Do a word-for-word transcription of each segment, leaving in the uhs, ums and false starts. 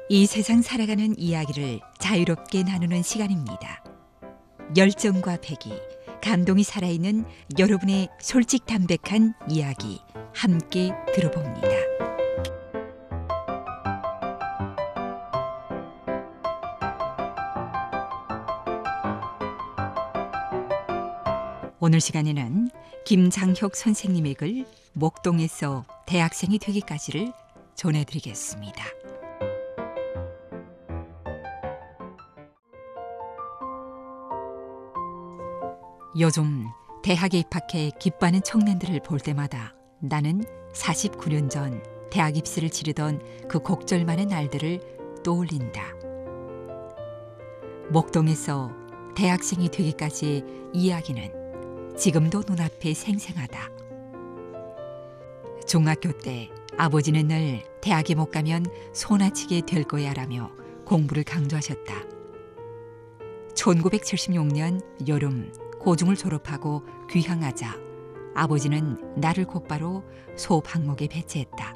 이 세상 살아가는 이야기를 자유롭게 나누는 시간입니다. 열정과 배기, 감동이 살아있는 여러분의 솔직 담백한 이야기 함께 들어봅니다. 오늘 시간에는 김장혁 선생님의 글 목동에서 대학생이 되기까지를 전해드리겠습니다. 요즘 대학에 입학해 기뻐하는 청년들을 볼 때마다 나는 사십구 년 전 대학 입시를 치르던 그 곡절 많은 날들을 떠올린다. 목동에서 대학생이 되기까지의 이야기는 지금도 눈앞에 생생하다. 중학교 때 아버지는 늘 대학에 못 가면 소나치게 될 거야 라며 공부를 강조하셨다. 천구백칠십육 년 여름 고중을 졸업하고 귀향하자 아버지는 나를 곧바로 소방목에 배치했다.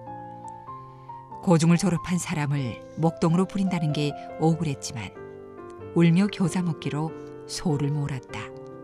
고중을 졸업한 사람을 목동으로 부린다는 게 억울했지만 울며 교자 먹기로 소를 몰았다.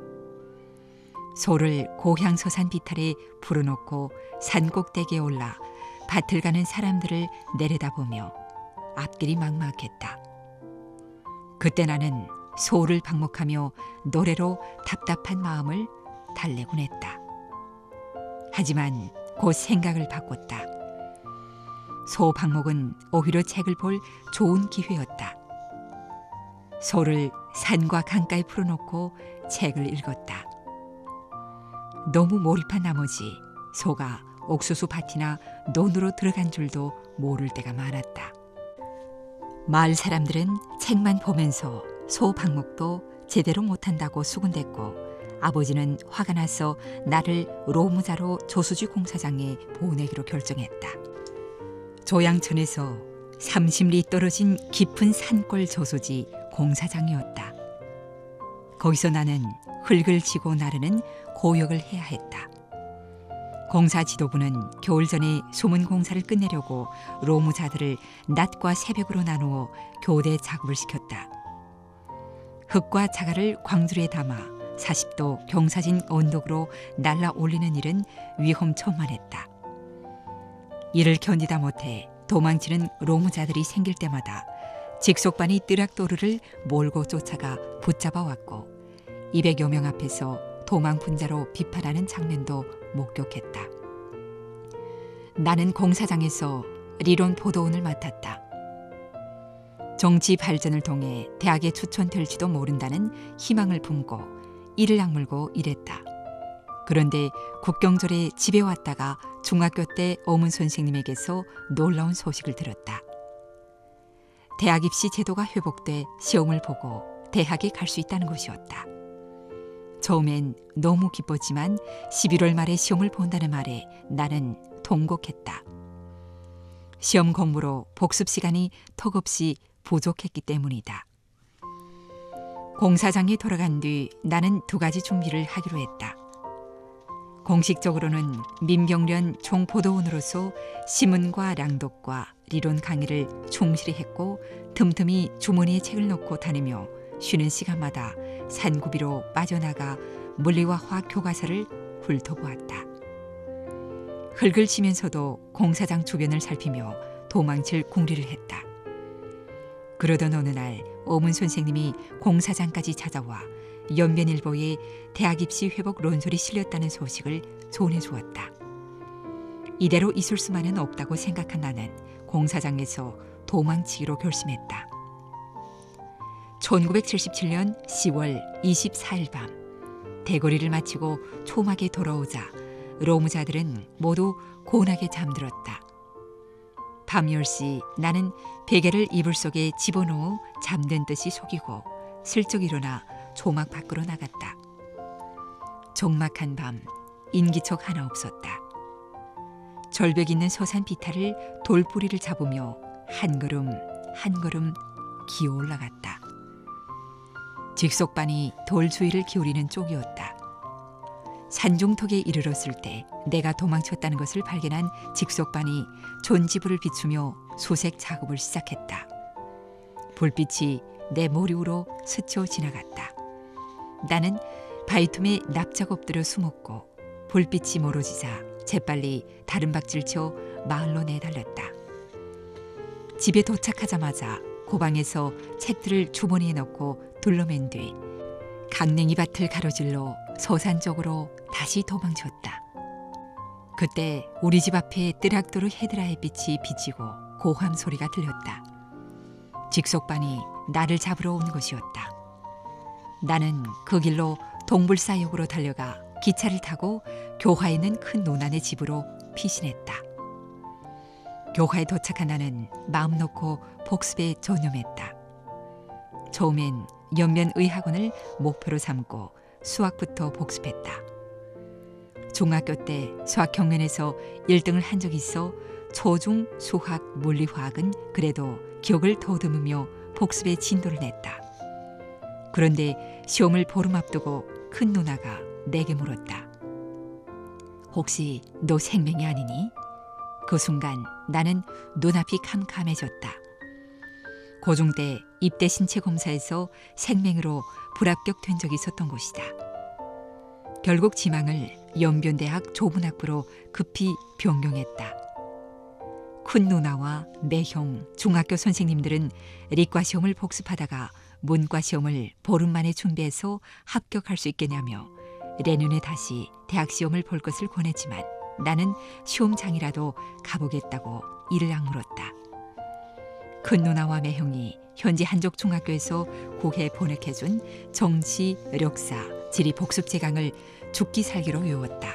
소를 고향 서산 비탈에 풀어놓고 산 꼭대기에 올라 밭을 가는 사람들을 내려다보며 앞길이 막막했다. 그때 나는 소를 방목하며 노래로 답답한 마음을 달래곤 했다. 하지만 곧 생각을 바꿨다. 소 방목은 오히려 책을 볼 좋은 기회였다. 소를 산과 강가에 풀어놓고 책을 읽었다. 너무 몰입한 나머지 소가 옥수수 밭이나 논으로 들어간 줄도 모를 때가 많았다. 마을 사람들은 책만 보면서 소 방목도 제대로 못한다고 수군댔고 아버지는 화가 나서 나를 로무자로 조수지 공사장에 보내기로 결정했다. 조양천에서 삼십 리 떨어진 깊은 산골 조수지 공사장이었다. 거기서 나는 흙을 지고 나르는 고역을 해야 했다. 공사 지도부는 겨울 전에 소문 공사를 끝내려고 로무자들을 낮과 새벽으로 나누어 교대 작업을 시켰다. 흙과 자갈을 광주리에 담아 사십 도 경사진 언덕으로 날라 올리는 일은 위험천만했다. 이를 견디다 못해 도망치는 로무자들이 생길 때마다 직속반이 뜨락도르를 몰고 쫓아가 붙잡아 왔고 이백여 명 앞에서 도망 분자로 비판하는 장면도 목격했다. 나는 공사장에서 리론 보도원을 맡았다. 정치 발전을 통해 대학에 추천될지도 모른다는 희망을 품고 이를 악물고 일했다. 그런데 국경절에 집에 왔다가 중학교 때 어문 선생님에게서 놀라운 소식을 들었다. 대학 입시 제도가 회복돼 시험을 보고 대학에 갈 수 있다는 것이었다. 처음엔 너무 기뻤지만 십일월 말에 시험을 본다는 말에 나는 통곡했다. 시험 공부로 복습 시간이 턱없이 부족했기 때문이다. 공사장에 돌아간 뒤 나는 두 가지 준비를 하기로 했다. 공식적으로는 민병련 총보도원으로서 시문과 랑독과 리론 강의를 충실히 했고 틈틈이 주머니에 책을 넣고 다니며 쉬는 시간마다 산구비로 빠져나가 물리와 화학 교과서를 훑어보았다. 흙을 치면서도 공사장 주변을 살피며 도망칠 궁리를 했다. 그러던 어느 날 어문 선생님이 공사장까지 찾아와 연변일보에 대학 입시 회복論설이 실렸다는 소식을 전해주었다. 이대로 있을 수만은 없다고 생각한 나는 공사장에서 도망치기로 결심했다. 천구백칠십칠 년 시월 이십사일 밤 대거리를 마치고 초막에 돌아오자 로무자들은 모두 곤하게 잠들었다. 밤 열 시 나는 베개를 이불 속에 집어넣어 잠든 듯이 속이고 슬쩍 일어나 초막 밖으로 나갔다. 적막한 밤 인기척 하나 없었다. 절벽 있는 서산 비탈을 돌뿌리를 잡으며 한 걸음 한 걸음 기어 올라갔다. 직속반이 돌 주위를 기울이는 쪽이었다. 산중턱에 이르렀을 때 내가 도망쳤다는 것을 발견한 직속반이 존지부를 비추며 수색 작업을 시작했다. 불빛이 내 머리로 스쳐 지나갔다. 나는 바위틈에 납작 엎드려 숨었고 불빛이 멀어지자 재빨리 다른 박질 쳐 마을로 내달렸다. 집에 도착하자마자 고방에서 책들을 주머니에 넣고 둘러맨 뒤 강냉이 밭을 가로질러 서산 쪽으로 다시 도망쳤다. 그때 우리 집 앞에 뜨락도르 헤드라 햇빛이 비치고 고함 소리가 들렸다. 직속반이 나를 잡으러 온 것이었다. 나는 그 길로 동불사역으로 달려가 기차를 타고 교화에 있는 큰 노난의 집으로 피신했다. 교화에 도착한 나는 마음 놓고 복습에 전념했다. 처음엔 연면의학원을 목표로 삼고 수학부터 복습했다. 중학교 때 수학 경연에서 일 등을 한 적이 있어 초중 수학, 물리화학은 그래도 기억을 더듬으며 복습에 진도를 냈다. 그런데 시험을 보름 앞두고 큰 누나가 내게 물었다. 혹시 너 생명이 아니니? 그 순간 나는 눈앞이 캄캄해졌다. 고중 때 입대 신체 검사에서 생맹으로 불합격된 적이 있었던 곳이다. 결국 지망을 연변대학 조분학부로 급히 변경했다. 큰 누나와 매형, 중학교 선생님들은理과 시험을 복습하다가 문과 시험을 보름 만에 준비해서 합격할 수 있겠냐며 내년에 다시 대학 시험을 볼 것을 권했지만 나는 시험장이라도 가보겠다고 이를 악물었다. 큰 누나와 매형이 현지 한족 중학교에서 구해 번역해준 정치, 역사, 지리 복습 제강을 죽기 살기로 외웠다.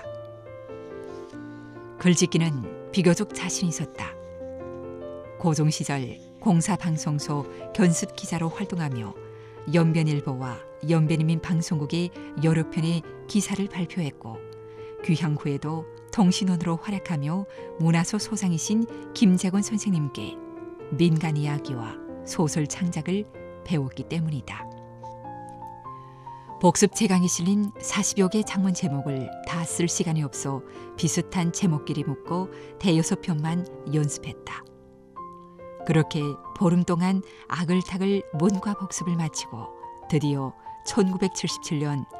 글짓기는 비교적 자신 있었다. 고종 시절 공사방송소 견습 기자로 활동하며 연변일보와 연변인민 방송국의 여러 편의 기사를 발표했고 귀향 후에도 통신원으로 활약하며 문화소 소장이신 김재곤 선생님께 민간 이야기와 소설 창작을 배웠기 때문이다. 복습 제강이 실린 사십여 개 장문 제목을 다 쓸 시간이 없어 비슷한 제목끼리 묶고 대여섯 편만 연습했다. 그렇게 보름 동안 아글타글 문과 복습을 마치고 드디어 천구백칠십칠 년